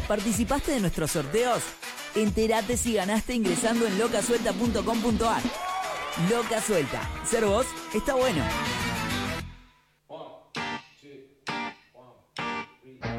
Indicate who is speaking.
Speaker 1: ¿Participaste de nuestros sorteos? Entérate si ganaste ingresando en locasuelta.com.ar. Loca Suelta. Ser vos está bueno.